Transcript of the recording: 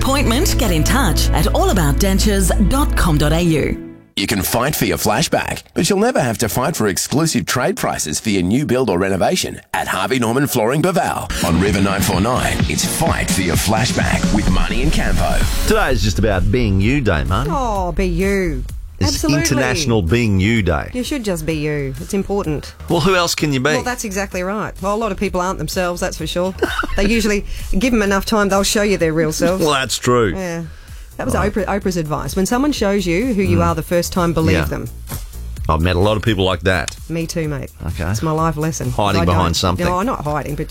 appointment, get in touch at allaboutdentures.com.au. You can fight for your flashback, but you'll never have to fight for exclusive trade prices for your new build or renovation at Harvey Norman Flooring Baval. On River 949, it's Fight for Your Flashback with Marnie and Campo. Today is just about being you day, Marnie. Oh, be you. It's Absolutely. International Being You Day. You should just be you. It's important. Well, who else can you be? Well, that's exactly right. Well, a lot of people aren't themselves, that's for sure. They usually, give them enough time, they'll show you their real selves. Well, that's true. Yeah. That was Oprah's advice. When someone shows you who you are the first time, believe them. I've met a lot of people like that. Me too, mate. Okay. It's my life lesson. Hiding behind something. No, I'm not hiding, but